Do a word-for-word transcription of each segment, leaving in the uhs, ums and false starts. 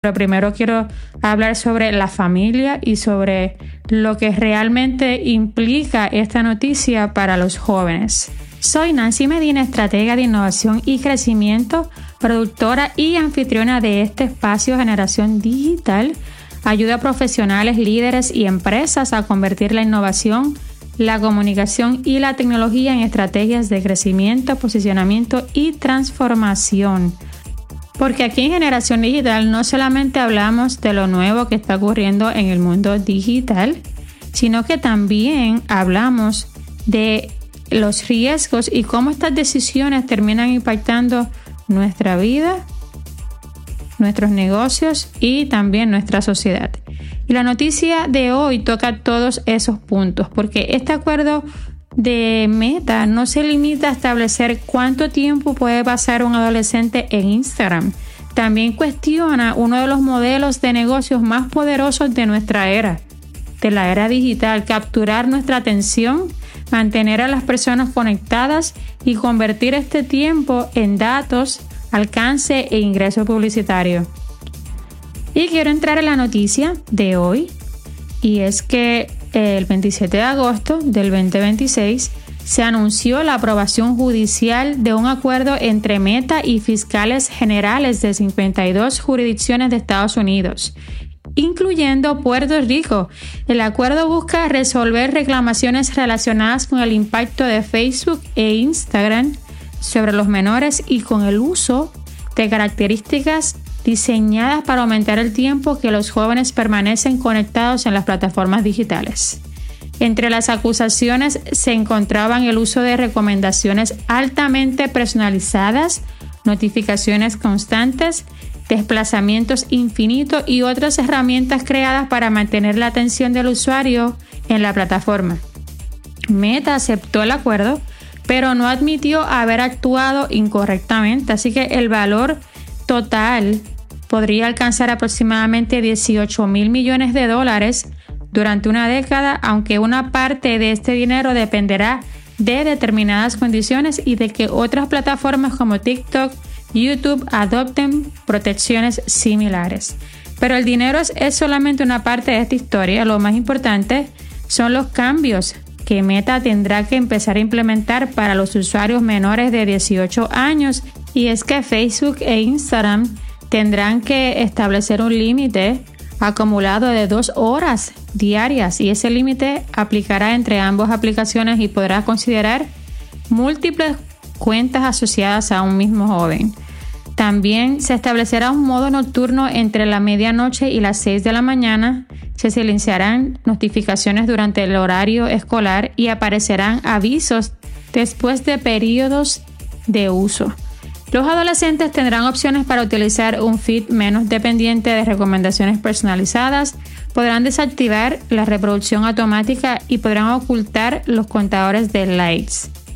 Pero primero quiero hablar sobre la familia y sobre lo que realmente implica esta noticia para los jóvenes. Soy Nancy Medina, estratega de innovación y crecimiento, productora y anfitriona de este espacio Generación Digital. Ayuda a profesionales, líderes y empresas a convertir la innovación, la comunicación y la tecnología en estrategias de crecimiento, posicionamiento y transformación. Porque aquí en Generación Digital no solamente hablamos de lo nuevo que está ocurriendo en el mundo digital, sino que también hablamos de los riesgos y cómo estas decisiones terminan impactando nuestra vida, nuestros negocios y también nuestra sociedad. Y la noticia de hoy toca todos esos puntos, porque este acuerdo de Meta no se limita a establecer cuánto tiempo puede pasar un adolescente en Instagram. También cuestiona uno de los modelos de negocios más poderosos de nuestra era, de la era digital: capturar nuestra atención, mantener a las personas conectadas y convertir este tiempo en datos, alcance e ingreso publicitario. Y quiero entrar en la noticia de hoy, y es que el veintisiete de agosto del veinte veintiséis se anunció la aprobación judicial de un acuerdo entre Meta y fiscales generales de cincuenta y dos jurisdicciones de Estados Unidos, incluyendo Puerto Rico. El acuerdo busca resolver reclamaciones relacionadas con el impacto de Facebook e Instagram sobre los menores y con el uso de características diseñadas para aumentar el tiempo que los jóvenes permanecen conectados en las plataformas digitales. Entre las acusaciones se encontraban el uso de recomendaciones altamente personalizadas, notificaciones constantes, desplazamientos infinitos y otras herramientas creadas para mantener la atención del usuario en la plataforma. Meta aceptó el acuerdo, pero no admitió haber actuado incorrectamente, así que el valor total podría alcanzar aproximadamente dieciocho mil millones de dólares durante una década, aunque una parte de este dinero dependerá de determinadas condiciones y de que otras plataformas como TikTok, YouTube adopten protecciones similares. Pero el dinero es, es solamente una parte de esta historia. Lo más importante son los cambios que Meta tendrá que empezar a implementar para los usuarios menores de dieciocho años, y es que Facebook e Instagram tendrán que establecer un límite acumulado de dos horas diarias, y ese límite aplicará entre ambas aplicaciones y podrá considerar múltiples cuentas asociadas a un mismo joven. También se establecerá un modo nocturno entre la medianoche y las seis de la mañana. Se silenciarán notificaciones durante el horario escolar y aparecerán avisos después de periodos de uso. Los adolescentes tendrán opciones para utilizar un feed menos dependiente de recomendaciones personalizadas, podrán desactivar la reproducción automática y podrán ocultar los contadores de likes.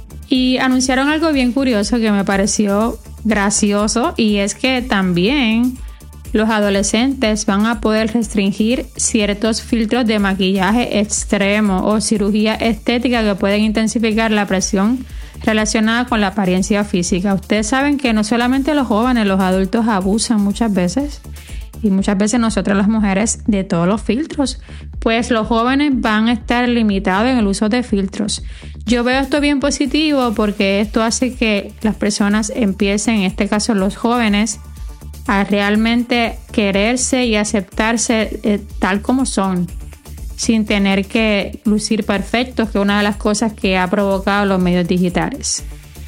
Y anunciaron algo bien curioso que me pareció gracioso, y es que también los adolescentes van a poder restringir ciertos filtros de maquillaje extremo o cirugía estética que pueden intensificar la presión relacionada con la apariencia física. Ustedes saben que no solamente los jóvenes, los adultos abusan muchas veces, y muchas veces nosotras las mujeres, de todos los filtros. Pues los jóvenes van a estar limitados en el uso de filtros. Yo veo esto bien positivo porque esto hace que las personas empiecen, en este caso los jóvenes, a realmente quererse y aceptarse eh, tal como son, sin tener que lucir perfectos, que es una de las cosas que ha provocado los medios digitales.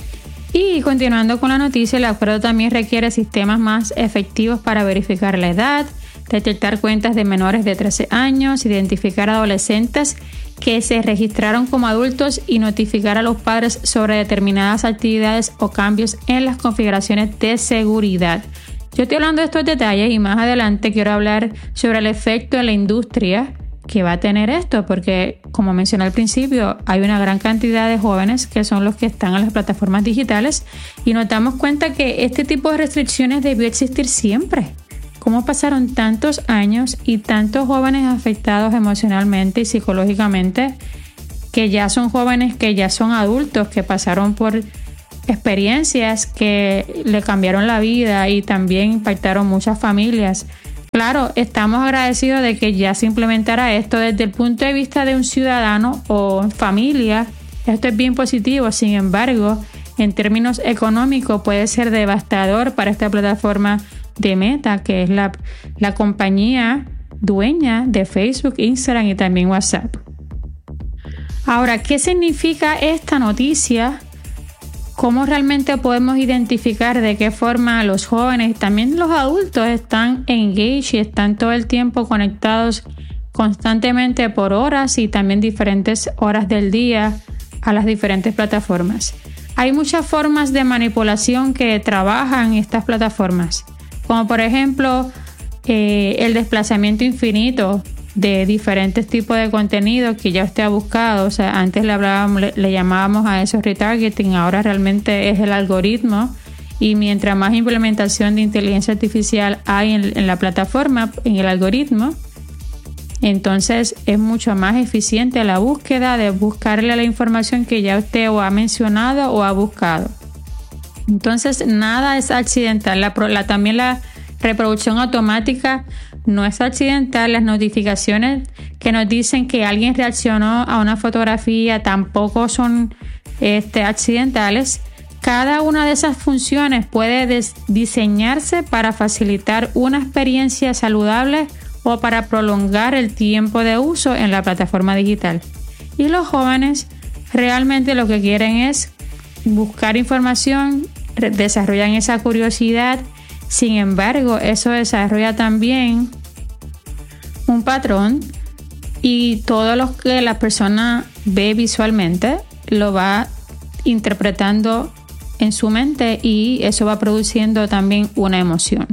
Y continuando con la noticia, el acuerdo también requiere sistemas más efectivos para verificar la edad, detectar cuentas de menores de trece años, identificar adolescentes que se registraron como adultos y notificar a los padres sobre determinadas actividades o cambios en las configuraciones de seguridad. Yo estoy hablando de estos detalles y más adelante quiero hablar sobre el efecto en la industria que va a tener esto, porque como mencioné al principio, hay una gran cantidad de jóvenes que son los que están en las plataformas digitales, y nos damos cuenta que este tipo de restricciones debió existir siempre. ¿Cómo pasaron tantos años y tantos jóvenes afectados emocionalmente y psicológicamente, que ya son jóvenes, que ya son adultos, que pasaron por experiencias que le cambiaron la vida y también impactaron muchas familias? Claro, estamos agradecidos de que ya se implementara esto desde el punto de vista de un ciudadano o familia. Esto es bien positivo, sin embargo, en términos económicos puede ser devastador para esta plataforma de Meta, que es la, la compañía dueña de Facebook, Instagram y también WhatsApp. Ahora, ¿qué significa esta noticia? ¿Cómo realmente podemos identificar de qué forma los jóvenes y también los adultos están engaged y están todo el tiempo conectados constantemente por horas y también diferentes horas del día a las diferentes plataformas? Hay muchas formas de manipulación que trabajan estas plataformas, como por ejemplo eh, el desplazamiento infinito de diferentes tipos de contenido que ya usted ha buscado. O sea, antes le hablábamos, le, le llamábamos a eso retargeting, ahora realmente es el algoritmo, y mientras más implementación de inteligencia artificial hay en, en la plataforma, en el algoritmo, entonces es mucho más eficiente la búsqueda de buscarle la información que ya usted o ha mencionado o ha buscado. Entonces nada es accidental. La, la, también la reproducción automática no es accidental. Las notificaciones que nos dicen que alguien reaccionó a una fotografía tampoco son este, accidentales. Cada una de esas funciones puede des- diseñarse para facilitar una experiencia saludable o para prolongar el tiempo de uso en la plataforma digital. Y los jóvenes realmente lo que quieren es buscar información, desarrollan esa curiosidad. Sin embargo, eso desarrolla también un patrón, y todo lo que la persona ve visualmente lo va interpretando en su mente, y eso va produciendo también una emoción.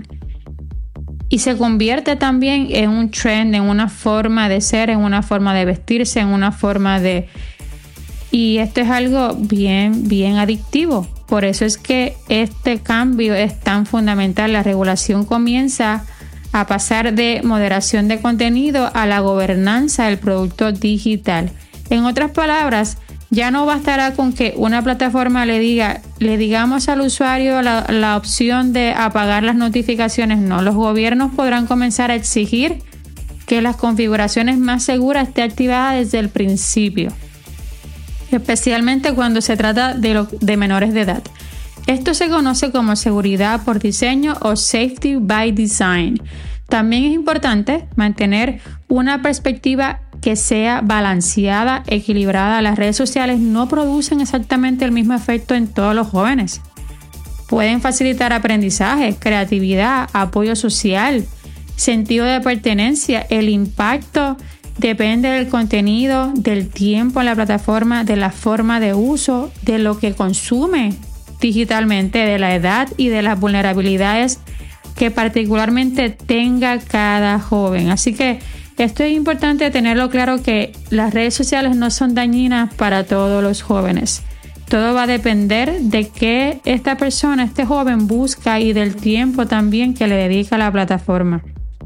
Y se convierte también en un trend, en una forma de ser, en una forma de vestirse, en una forma de... Y esto es algo bien, bien adictivo. Por eso es que este cambio es tan fundamental. La regulación comienza a pasar de moderación de contenido a la gobernanza del producto digital. En otras palabras, ya no bastará con que una plataforma le diga, le digamos al usuario la, la opción de apagar las notificaciones. No, los gobiernos podrán comenzar a exigir que las configuraciones más seguras estén activadas desde el principio, especialmente cuando se trata de, lo, de menores de edad. Esto se conoce como seguridad por diseño o safety by design. También es importante mantener una perspectiva que sea balanceada, equilibrada. Las redes sociales no producen exactamente el mismo efecto en todos los jóvenes. Pueden facilitar aprendizaje, creatividad, apoyo social, sentido de pertenencia. El impacto depende del contenido, del tiempo en la plataforma, de la forma de uso, de lo que consume digitalmente, de la edad y de las vulnerabilidades que particularmente tenga cada joven. Así que esto es importante tenerlo claro, que las redes sociales no son dañinas para todos los jóvenes. Todo va a depender de qué esta persona, este joven busca, y del tiempo también que le dedica a la plataforma.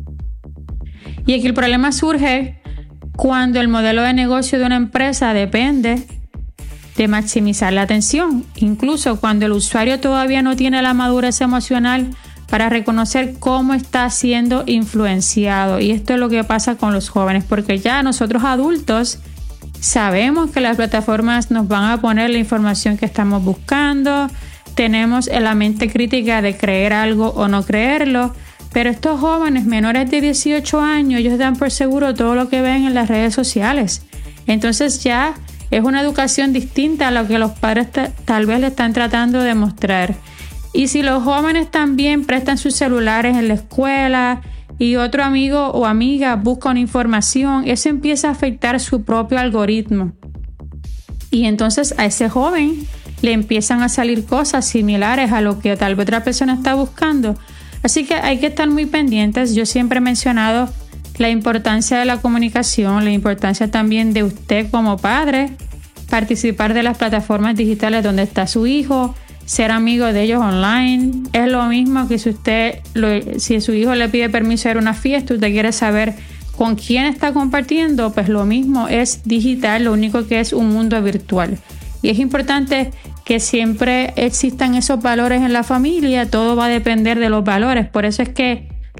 Y aquí el problema surge cuando el modelo de negocio de una empresa depende de maximizar la atención, incluso cuando el usuario todavía no tiene la madurez emocional para reconocer cómo está siendo influenciado. Y esto es lo que pasa con los jóvenes, porque ya nosotros adultos sabemos que las plataformas nos van a poner la información que estamos buscando, tenemos la mente crítica de creer algo o no creerlo, pero estos jóvenes menores de dieciocho años, ellos dan por seguro todo lo que ven en las redes sociales. Entonces ya es una educación distinta a lo que los padres t- tal vez le están tratando de mostrar. Y si los jóvenes también prestan sus celulares en la escuela y otro amigo o amiga busca una información, eso empieza a afectar su propio algoritmo. Y entonces a ese joven le empiezan a salir cosas similares a lo que tal vez otra persona está buscando. Así que hay que estar muy pendientes. Yo siempre he mencionado la importancia de la comunicación, la importancia también de usted como padre, participar de las plataformas digitales donde está su hijo, ser amigo de ellos online. Es lo mismo que si usted, lo, si su hijo le pide permiso a ir a una fiesta, usted quiere saber con quién está compartiendo, pues lo mismo es digital, lo único que es un mundo virtual. Y es importante que siempre existan esos valores en la familia, todo va a depender de los valores. Por eso es que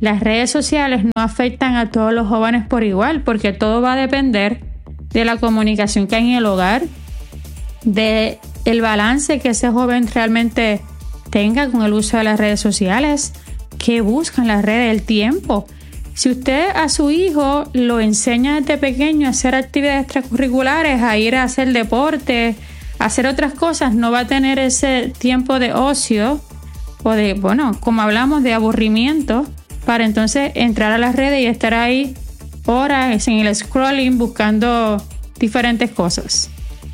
las redes sociales no afectan a todos los jóvenes por igual, porque todo va a depender de la comunicación que hay en el hogar, de el balance que ese joven realmente tenga con el uso de las redes sociales, que buscan las redes, el tiempo. Si usted a su hijo lo enseña desde pequeño a hacer actividades extracurriculares, a ir a hacer deporte, a hacer otras cosas, no va a tener ese tiempo de ocio o de, bueno, como hablamos, de aburrimiento, para entonces entrar a las redes y estar ahí horas en el scrolling buscando diferentes cosas.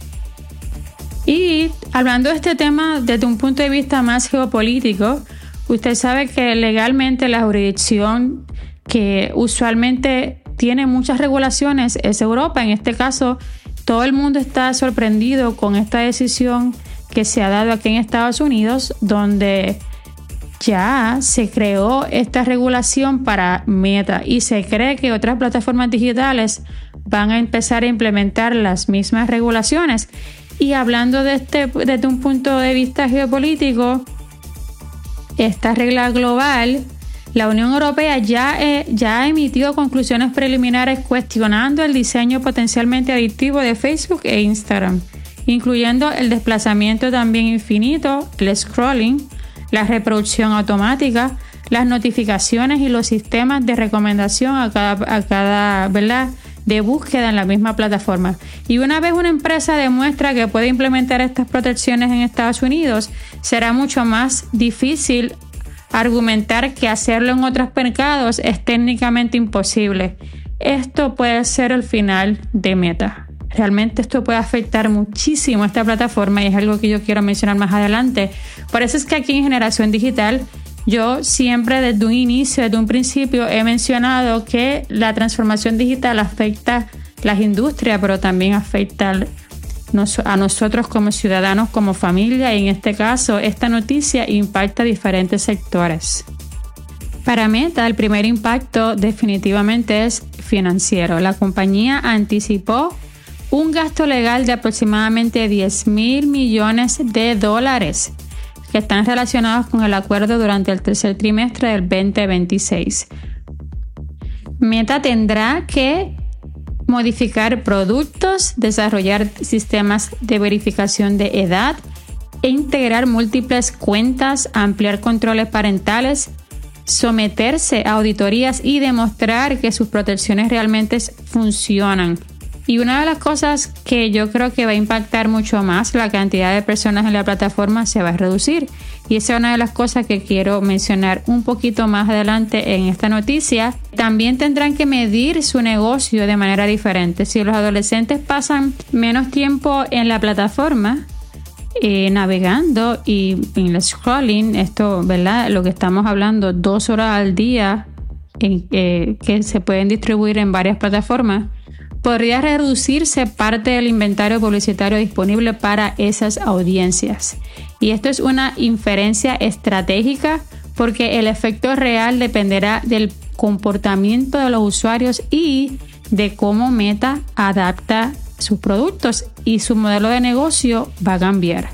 Y hablando de este tema desde un punto de vista más geopolítico, usted sabe que legalmente la jurisdicción que usualmente tiene muchas regulaciones es Europa. En este caso, todo el mundo está sorprendido con esta decisión que se ha dado aquí en Estados Unidos, donde ya se creó esta regulación para Meta y se cree que otras plataformas digitales van a empezar a implementar las mismas regulaciones. Y hablando de este, desde un punto de vista geopolítico, esta regla global, la Unión Europea ya, eh, ya ha emitido conclusiones preliminares cuestionando el diseño potencialmente adictivo de Facebook e Instagram, incluyendo el desplazamiento también infinito, el scrolling, la reproducción automática, las notificaciones y los sistemas de recomendación a cada, a cada, ¿verdad?, de búsqueda en la misma plataforma. Y una vez una empresa demuestra que puede implementar estas protecciones en Estados Unidos, será mucho más difícil argumentar que hacerlo en otros mercados es técnicamente imposible. Esto puede ser el final de Meta. Realmente esto puede afectar muchísimo a esta plataforma y es algo que yo quiero mencionar más adelante. Por eso es que aquí en Generación Digital yo siempre desde un inicio, desde un principio he mencionado que la transformación digital afecta las industrias, pero también afecta a nosotros como ciudadanos, como familia, y en este caso esta noticia impacta a diferentes sectores. Para Meta, el primer impacto definitivamente es financiero. La compañía anticipó un gasto legal de aproximadamente diez mil millones de dólares que están relacionados con el acuerdo durante el tercer trimestre del veinte veintiséis. Meta tendrá que modificar productos, desarrollar sistemas de verificación de edad e integrar múltiples cuentas, ampliar controles parentales, someterse a auditorías y demostrar que sus protecciones realmente funcionan. Y una de las cosas que yo creo que va a impactar mucho más la cantidad de personas en la plataforma se va a reducir. Y esa es una de las cosas que quiero mencionar un poquito más adelante en esta noticia. También tendrán que medir su negocio de manera diferente. Si los adolescentes pasan menos tiempo en la plataforma, eh, navegando y en el scrolling, esto, ¿verdad? Lo que estamos hablando, dos horas al día en, eh, que se pueden distribuir en varias plataformas, podría reducirse parte del inventario publicitario disponible para esas audiencias. Y esto es una inferencia estratégica porque el efecto real dependerá del comportamiento de los usuarios y de cómo Meta adapta sus productos y su modelo de negocio va a cambiar.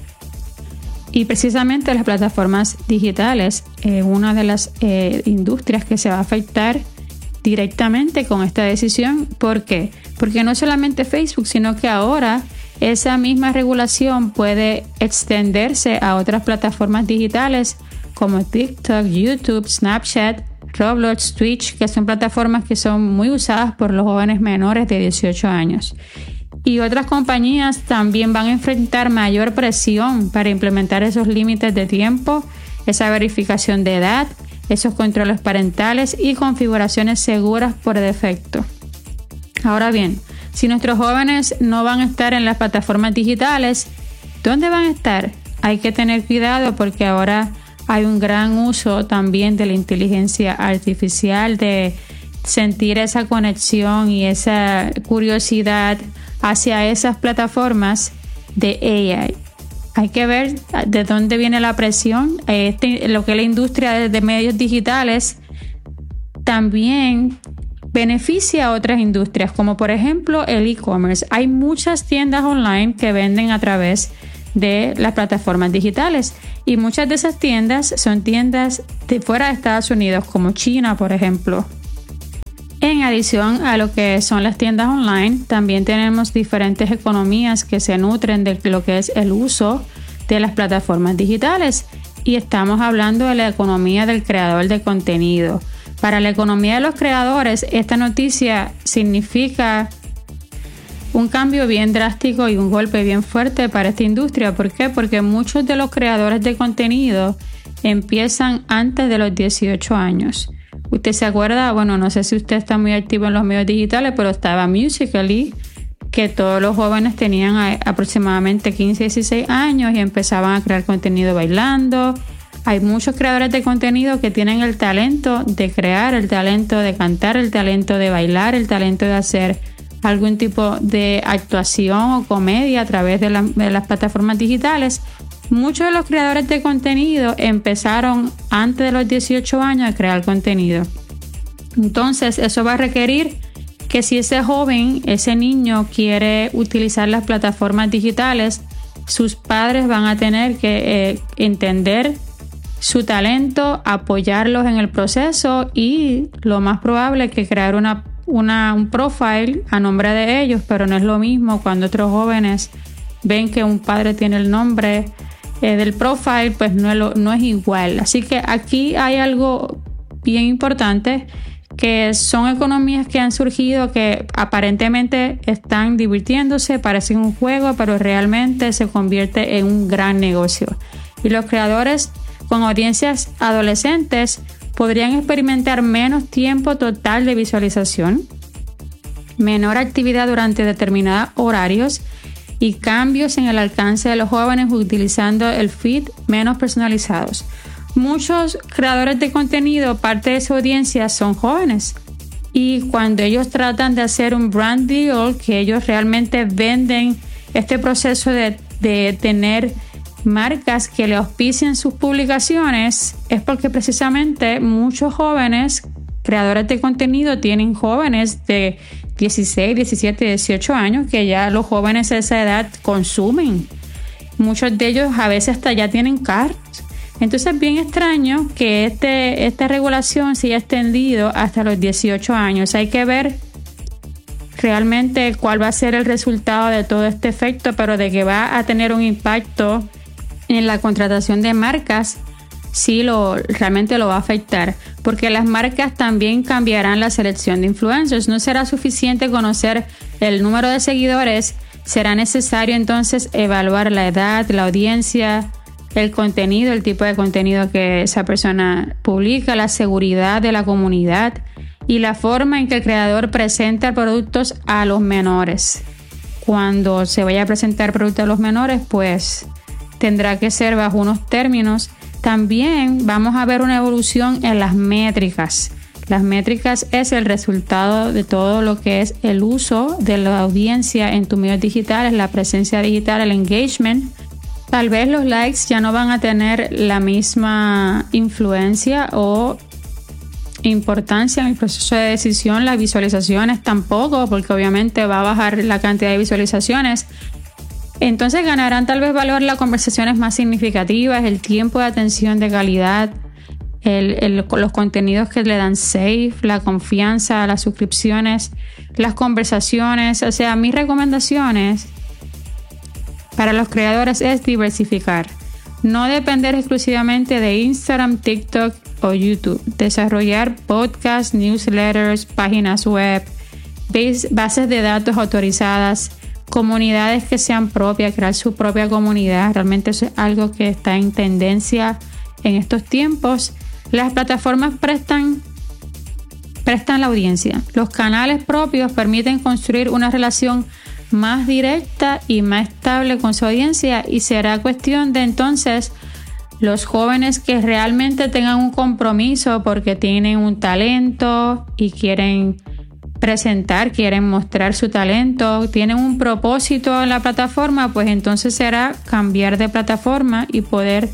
Y precisamente las plataformas digitales es eh, una de las eh, industrias que se va a afectar directamente con esta decisión. ¿Por qué? Porque no solamente Facebook, sino que ahora esa misma regulación puede extenderse a otras plataformas digitales como TikTok, YouTube, Snapchat, Roblox, Twitch, que son plataformas que son muy usadas por los jóvenes menores de dieciocho años. Y otras compañías también van a enfrentar mayor presión para implementar esos límites de tiempo, esa verificación de edad, esos controles parentales y configuraciones seguras por defecto. Ahora bien, si nuestros jóvenes no van a estar en las plataformas digitales, ¿dónde van a estar? Hay que tener cuidado porque ahora hay un gran uso también de la inteligencia artificial, de sentir esa conexión y esa curiosidad hacia esas plataformas de A I. Hay que ver de dónde viene la presión. Este, lo que es la industria de, de medios digitales también beneficia a otras industrias, como por ejemplo el e-commerce. Hay muchas tiendas online que venden a través de las plataformas digitales. Y muchas de esas tiendas son tiendas de fuera de Estados Unidos, como China, por ejemplo. En adición a lo que son las tiendas online, también tenemos diferentes economías que se nutren de lo que es el uso de las plataformas digitales. Y estamos hablando de la economía del creador de contenido. Para la economía de los creadores, esta noticia significa un cambio bien drástico y un golpe bien fuerte para esta industria. ¿Por qué? Porque muchos de los creadores de contenido empiezan antes de los dieciocho años. Usted se acuerda, bueno, no sé si usted está muy activo en los medios digitales, pero estaba Musical.ly, que todos los jóvenes tenían aproximadamente quince, dieciséis años y empezaban a crear contenido bailando. Hay muchos creadores de contenido que tienen el talento de crear, el talento de cantar, el talento de bailar, el talento de hacer algún tipo de actuación o comedia a través de, la, de las plataformas digitales. Muchos de los creadores de contenido empezaron antes de los dieciocho años a crear contenido. Entonces, eso va a requerir que si ese joven, ese niño quiere utilizar las plataformas digitales, sus padres van a tener que eh, entender su talento, apoyarlos en el proceso y lo más probable es que crear una Una, un profile a nombre de ellos, pero no es lo mismo cuando otros jóvenes ven que un padre tiene el nombre eh, del profile, pues no es, lo, no es igual. Así que aquí hay algo bien importante, que son economías que han surgido que aparentemente están divirtiéndose, parecen un juego, pero realmente se convierte en un gran negocio. Y los creadores con audiencias adolescentes podrían experimentar menos tiempo total de visualización, menor actividad durante determinados horarios y cambios en el alcance de los jóvenes utilizando el feed menos personalizados. Muchos creadores de contenido, parte de su audiencia son jóvenes, y cuando ellos tratan de hacer un brand deal, que ellos realmente venden este proceso de, de tener marcas que le auspicien sus publicaciones, es porque precisamente muchos jóvenes creadores de contenido tienen jóvenes de dieciséis, diecisiete, dieciocho años, que ya los jóvenes de esa edad consumen. Muchos de ellos a veces hasta ya tienen carros. Entonces es bien extraño que este, esta regulación se haya extendido hasta los dieciocho años. Hay que ver realmente cuál va a ser el resultado de todo este efecto, pero de que va a tener un impacto en la contratación de marcas, sí lo, realmente lo va a afectar, porque las marcas también cambiarán la selección de influencers. No será suficiente conocer el número de seguidores, será necesario entonces evaluar la edad, la audiencia, el contenido, el tipo de contenido que esa persona publica, la seguridad de la comunidad y la forma en que el creador presenta productos a los menores. Cuando se vaya a presentar productos a los menores, pues tendrá que ser bajo unos términos. También vamos a ver una evolución en las métricas. Las métricas es el resultado de todo lo que es el uso de la audiencia en tus medios digitales, la presencia digital, el engagement. Tal vez los likes ya no van a tener la misma influencia o importancia en el proceso de decisión, las visualizaciones tampoco, porque obviamente va a bajar la cantidad de visualizaciones. Entonces ganarán tal vez valor las conversaciones más significativas, el tiempo de atención de calidad, el, el, los contenidos que le dan save, la confianza, las suscripciones, las conversaciones. O sea, mis recomendaciones para los creadores es diversificar. No depender exclusivamente de Instagram, TikTok o YouTube. Desarrollar podcasts, newsletters, páginas web, bases de datos autorizadas, comunidades que sean propias, crear su propia comunidad. Realmente eso es algo que está en tendencia en estos tiempos. Las plataformas prestan, prestan la audiencia. Los canales propios permiten construir una relación más directa y más estable con su audiencia, y será cuestión de entonces los jóvenes que realmente tengan un compromiso porque tienen un talento y quieren presentar, quieren mostrar su talento, tienen un propósito en la plataforma, pues entonces será cambiar de plataforma y poder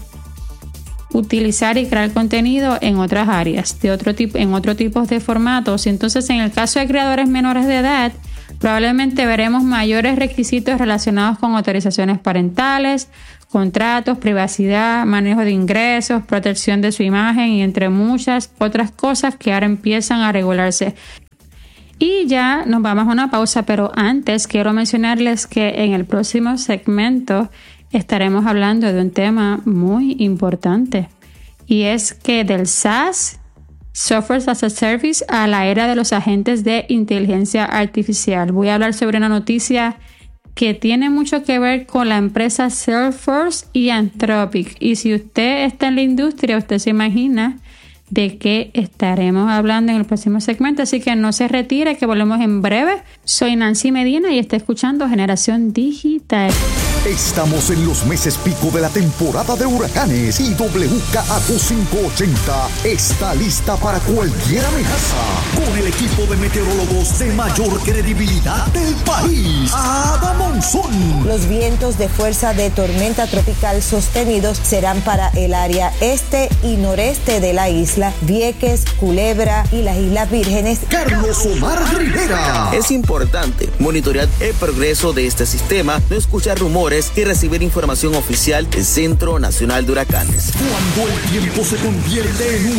utilizar y crear contenido en otras áreas, de otro tipo, en otro tipo de formatos. Entonces, en el caso de creadores menores de edad, Probablemente veremos mayores requisitos relacionados con autorizaciones parentales, contratos, privacidad, manejo de ingresos, protección de su imagen y entre muchas otras cosas que ahora empiezan a regularse. Y ya nos vamos a una pausa, pero antes quiero mencionarles que en el próximo segmento estaremos hablando de un tema muy importante y es que del SaaS, Software as a Service, a la era de los agentes de inteligencia artificial. Voy a hablar sobre una noticia que tiene mucho que ver con la empresa Salesforce y Anthropic. Y si usted está en la industria, usted se imagina de qué estaremos hablando en el próximo segmento. Así que no se retire, que volvemos en breve. Soy Nancy Medina y está escuchando Generación Digital. Estamos en los meses pico de la temporada de huracanes y W K A quinientos ochenta está lista para cualquier amenaza. Con el equipo de meteorólogos de mayor credibilidad del país, Ada Monzón. Los vientos de fuerza de tormenta tropical sostenidos serán para el área este y noreste de la isla, Vieques, Culebra y las Islas Vírgenes. Carlos Omar Rivera. Es importante monitorear el progreso de este sistema, no escuchar rumores y recibir información oficial del Centro Nacional de Huracanes. Cuando el tiempo se convierte en un